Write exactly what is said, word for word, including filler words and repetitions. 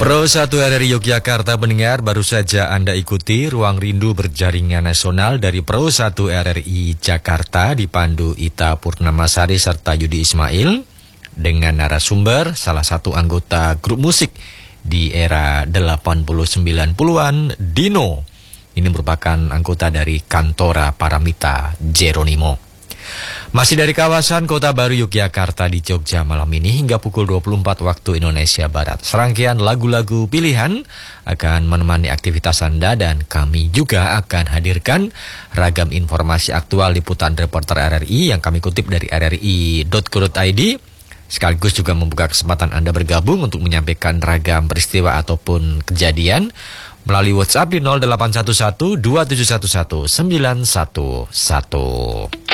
Pro satu R R I Yogyakarta pendengar, baru saja Anda ikuti Ruang Rindu Berjaringan Nasional dari Pro satu R R I Jakarta dipandu Ita Purnamasari serta Yudi Ismail dengan narasumber salah satu anggota grup musik di era delapan puluh sembilan puluhan, Dino. Ini merupakan anggota dari Kantora Paramita Jeronimo. Masih dari kawasan Kota Baru Yogyakarta di Jogja malam ini hingga pukul dua puluh empat waktu Indonesia Barat. Serangkaian lagu-lagu pilihan akan menemani aktivitas Anda dan kami juga akan hadirkan ragam informasi aktual liputan reporter R R I yang kami kutip dari r r i dot co dot i d. Sekaligus juga membuka kesempatan Anda bergabung untuk menyampaikan ragam peristiwa ataupun kejadian melalui WhatsApp di nol delapan satu satu dua tujuh satu satu sembilan satu satu.